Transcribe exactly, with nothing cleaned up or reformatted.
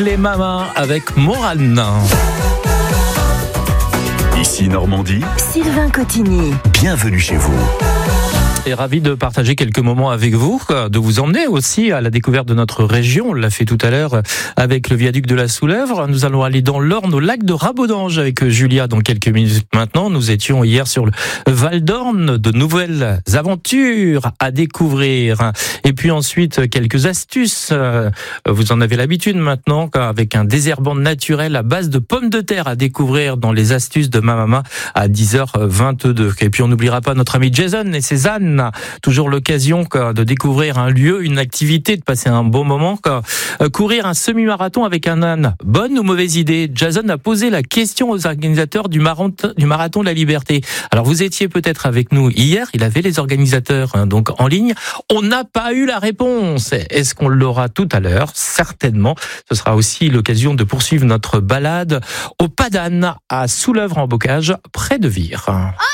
les mamas avec Morane. Ici Normandie, Sylvain Cotigny. bienvenue chez vous. Et ravi de partager quelques moments avec vous, de vous emmener aussi à la découverte de notre région. On l'a fait tout à l'heure avec le viaduc de la Soulèvre. Nous allons aller dans l'Orne, au lac de Rabodange avec Julia dans quelques minutes maintenant. Nous étions hier sur le Val d'Orne, de nouvelles aventures à découvrir. Et puis ensuite, quelques astuces. Vous en avez l'habitude maintenant, avec un désherbant naturel à base de pommes de terre à découvrir dans les astuces de ma maman à dix heures vingt-deux. Et puis on n'oubliera pas notre ami Jason et ses ânes. Toujours l'occasion de découvrir un lieu, une activité, de passer un bon moment. Courir un semi-marathon avec un âne, bonne ou mauvaise idée? Jason a posé la question aux organisateurs du marathon de la liberté. Alors vous étiez peut-être avec nous hier, il avait les organisateurs donc en ligne. On n'a pas eu la réponse. Est-ce qu'on l'aura tout à l'heure? Certainement. Ce sera aussi l'occasion de poursuivre notre balade au pas d'âne à Soulèvre en Bocage, près de Vire.